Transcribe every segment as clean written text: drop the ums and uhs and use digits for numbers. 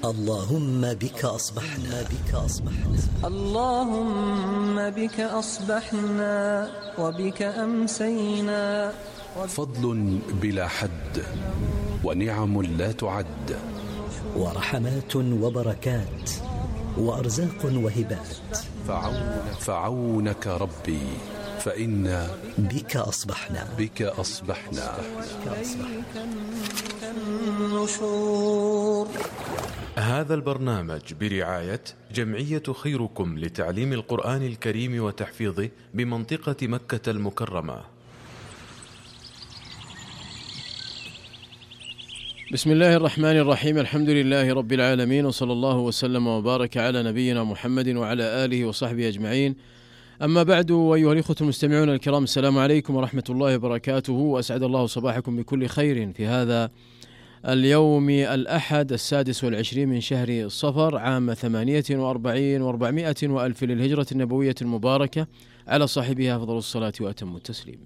اللهم بك أصبحنا اللهم بك أصبحنا وبك أمسينا. فضل بلا حد ونعم لا تعد، ورحمات وبركات وأرزاق وهبات. فعونك ربي فإنا بك أصبحنا النشور. هذا البرنامج برعاية جمعية خيركم لتعليم القرآن الكريم وتحفيظه بمنطقة مكة المكرمة. بسم الله الرحمن الرحيم. الحمد لله رب العالمين، وصلى الله وسلم وبارك على نبينا محمد وعلى آله وصحبه أجمعين. أما بعد، أيها الإخوة المستمعون الكرام، السلام عليكم ورحمة الله وبركاته، وأسعد الله صباحكم بكل خير في هذا اليوم الأحد 26 من شهر صفر عام 48 و400 وألف للهجرة النبوية المباركة، على صاحبها أفضل الصلاة وأتم التسليم.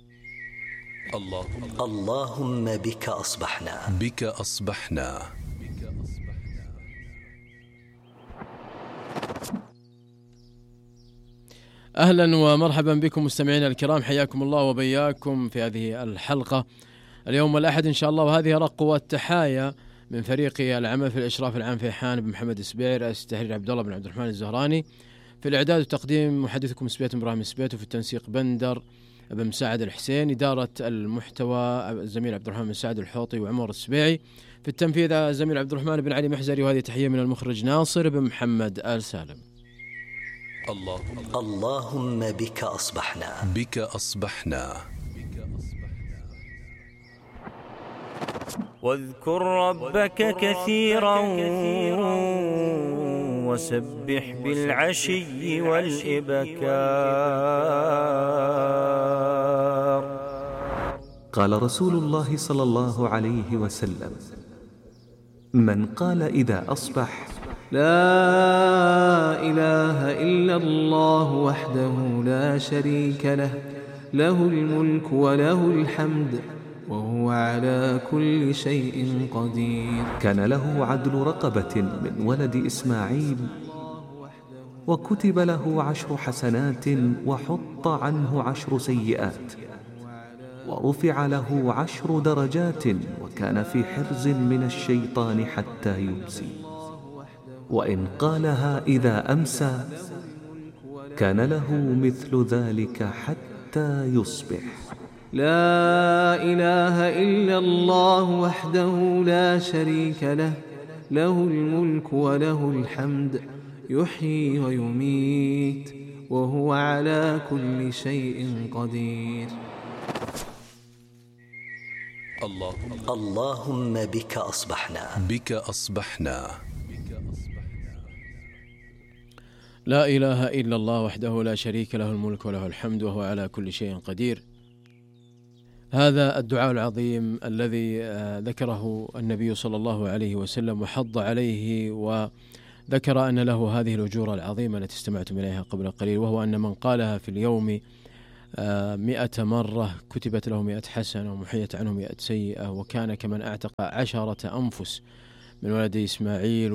اللهم بك أصبحنا. أهلا ومرحبا بكم مستمعينا الكرام، حياكم الله وبياكم في هذه الحلقة اليوم الأحد إن شاء الله، وهذه رق والتحايا من فريق العمل في الإشراف العام في حان بن محمد السبيعي، رئيس التحرير عبد الله بن عبد الرحمن الزهراني، في الإعداد والتقديم محدثكم سبيت إبراهيم سبيت، وفي التنسيق بندر بن مساعد الحسين، إدارة المحتوى الزميل عبد الرحمن بن سعد الحوطي وعمر السبيعي، في التنفيذ الزميل عبد الرحمن بن علي محزري، وهذه تحية من المخرج ناصر بن محمد آل سالم. اللهم بك أصبحنا. واذكر ربك كثيرا وسبح بالعشي والإبكار. قال رسول الله صلى الله عليه وسلم: من قال إذا أصبح: لا إله إلا الله وحده لا شريك له، له الملك وله الحمد وهو على كل شيء قدير، كان له عدل رقبة من ولد إسماعيل، وكتب له 10 حسنات وحط عنه 10 سيئات، ورفع له 10 درجات، وكان في حرز من الشيطان حتى يمسي. وإن قالها إذا أمسى كان له مثل ذلك حتى يصبح. لا إله إلا الله وحده لا شريك له، له الملك وله الحمد يحيي ويميت وهو على كل شيء قدير. اللهم بك أصبحنا. لا إله إلا الله وحده لا شريك له، الملك وله الحمد وهو على كل شيء قدير. هذا الدعاء العظيم الذي ذكره النبي صلى الله عليه وسلم وحض عليه، وذكر أن له هذه الأجور العظيمة التي استمعتم إليها قبل قليل، وهو أن من قالها في اليوم 100 مرة كتبت له 100 حسنة ومحيت عنه 100 سيئة، وكان كمن أعتق 10 أنفس من ولد إسماعيل،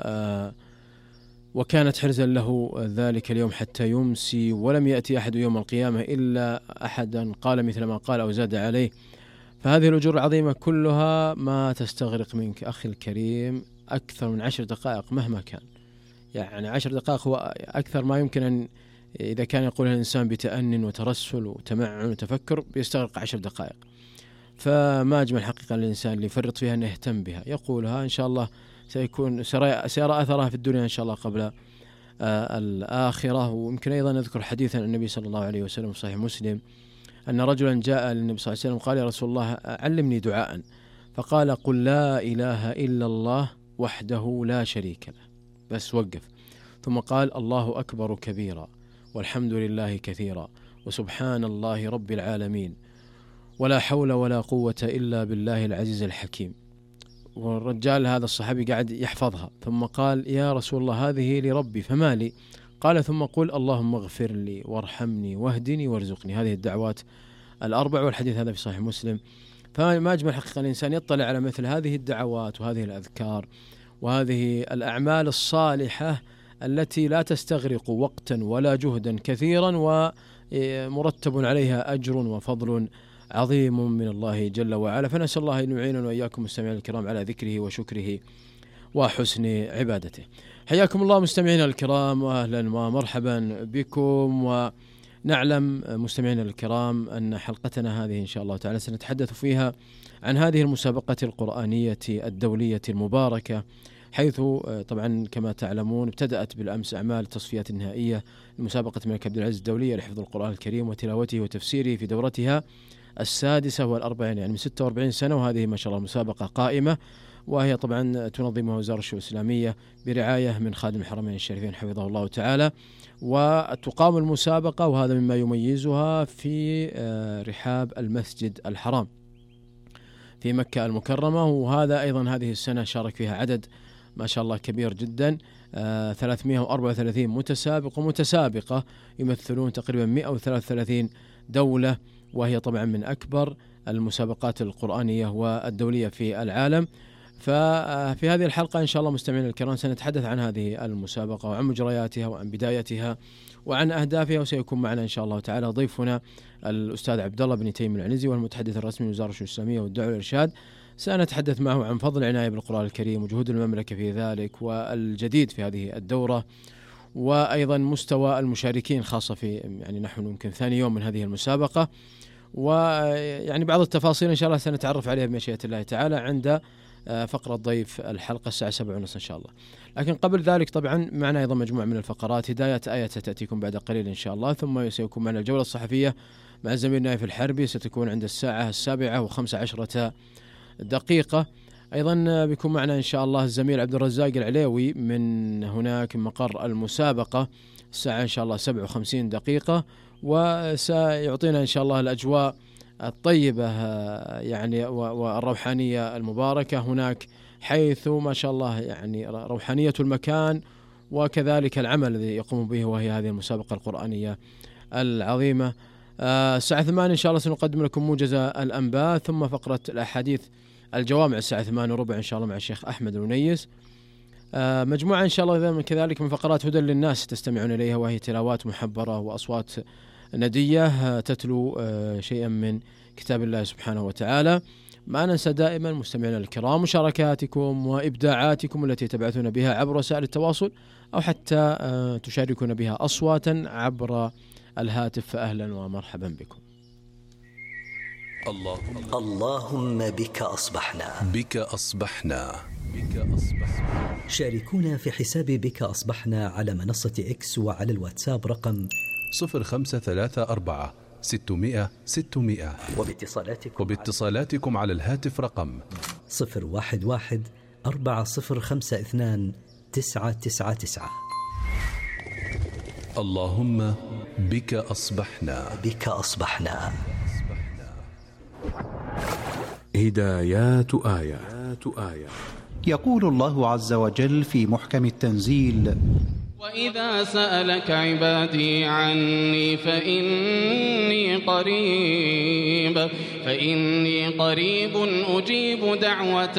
وكانت حرزا له ذلك اليوم حتى يمسي، ولم يأتي أحد يوم القيامة إلا أحدا قال مثل ما قال أو زاد عليه. فهذه الأجور العظيمة كلها ما تستغرق منك أخي الكريم أكثر من 10 دقائق مهما كان، يعني 10 دقائق هو أكثر ما يمكن أن إذا كان يقولها الإنسان بتأن وترسل وتمعن وتفكر بيستغرق 10 دقائق. فما أجمل حقيقة الإنسان اللي يفرط فيها أنه يهتم بها، يقولها إن شاء الله سيرى أثرها في الدنيا إن شاء الله قبل الآخرة. ويمكن أيضا نذكر حديثا عن النبي صلى الله عليه وسلم في صحيح مسلم أن رجلا جاء للنبي صلى الله عليه وسلم قال: يا رسول الله علمني دعاء، فقال: قل لا إله إلا الله وحده لا شريك له، بس وقف، ثم قال: الله أكبر كبيرا والحمد لله كثيرا وسبحان الله رب العالمين ولا حول ولا قوة إلا بالله العزيز الحكيم. والرجال هذا الصحابي قاعد يحفظها، ثم قال: يا رسول الله هذه لربي فما لي؟ قال: ثم قل اللهم اغفر لي وارحمني واهدني وارزقني. هذه الدعوات الأربع، والحديث هذا في صحيح مسلم. فما أجمل حقيقة الإنسان يطلع على مثل هذه الدعوات وهذه الأذكار وهذه الأعمال الصالحة التي لا تستغرق وقتا ولا جهدا كثيرا ومرتب عليها أجر وفضل عظيم من الله جل وعلا. فنسأل الله أن يعيننا وإياكم مستمعين الكرام على ذكره وشكره وحسن عبادته. حياكم الله مستمعينا الكرام وأهلا ومرحبا بكم. ونعلم مستمعينا الكرام أن حلقتنا هذه إن شاء الله تعالى سنتحدث فيها عن هذه المسابقة القرآنية الدولية المباركة، حيث طبعا كما تعلمون ابتدأت بالأمس أعمال التصفيات النهائية لمسابقة الملك عبد العزيز الدولية لحفظ القرآن الكريم وتلاوته وتفسيره في دورتها السادسة والأربعين، يعني من 46 سنة، وهذه ما شاء الله مسابقة قائمة، وهي طبعا تنظمها وزارة الشؤون الإسلامية برعاية من خادم الحرمين الشريفين حفظه الله تعالى. وتقام المسابقة وهذا مما يميزها في رحاب المسجد الحرام في مكة المكرمة، وهذا أيضا هذه السنة شارك فيها عدد ما شاء الله كبير جدا، 334 متسابق ومتسابقة يمثلون تقريبا 133 دولة، وهي طبعا من أكبر المسابقات القرآنية والدولية في العالم. ففي هذه الحلقة إن شاء الله مستمعين الكرام سنتحدث عن هذه المسابقة وعن مجرياتها وعن بدايتها وعن أهدافها، وسيكون معنا إن شاء الله تعالى ضيفنا الأستاذ عبد الله بن تيم العنزي والمتحدث الرسمي لوزارة الشؤون الإسلامية والدعوة والإرشاد. سنتحدث معه عن فضل العناية بالقرآن الكريم وجهود المملكة في ذلك والجديد في هذه الدورة، وأيضا مستوى المشاركين خاصة في يعني نحن يمكن ثاني يوم من هذه المسابقة، ويعني بعض التفاصيل إن شاء الله سنتعرف عليها بمشيئة الله تعالى عند فقرة ضيف الحلقة الساعة 7:30 إن شاء الله. لكن قبل ذلك طبعا معنا أيضا مجموعة من الفقرات. هداية آية ستأتيكم بعد قليل إن شاء الله، ثم سيكون معنا الجولة الصحفية مع زميلنا نايف الحربي، ستكون عند الساعة 7:15 دقيقة. أيضا بيكون معنا إن شاء الله الزميل عبد الرزاق العليوي من هناك من مقر المسابقة الساعة إن شاء الله 7:50 دقيقة، وسيعطينا إن شاء الله الأجواء الطيبة يعني والروحانية المباركة هناك، حيث ما شاء الله يعني روحانية المكان وكذلك العمل الذي يقوم به، وهي هذه المسابقة القرآنية العظيمة. الساعة 8 إن شاء الله سنقدم لكم موجز الأنباء، ثم فقرة الأحاديث الجوامع الساعة 8:15 إن شاء الله مع الشيخ أحمد الونيس. مجموعة إن شاء الله كذلك من فقرات هدى للناس تستمعون إليها، وهي تلاوات محبرة وأصوات ندية تتلو شيئا من كتاب الله سبحانه وتعالى. ما ننسى دائما مستمعينا الكرام مشاركاتكم وإبداعاتكم التي تبعثون بها عبر وسائل التواصل أو حتى تشاركون بها أصواتا عبر الهاتف، فأهلا ومرحبا بكم. اللهم بك أصبحنا. بك أصبحنا. شاركونا في حساب بك أصبحنا على منصة إكس وعلى الواتساب رقم 0534 600 600، وباتصالاتكم على الهاتف رقم 011 4052 999. اللهم بك أصبحنا. بك أصبحنا. هدايات آية. يقول الله عز وجل في محكم التنزيل: وإذا سألك عبادي عني فإني قريب أجيب دعوة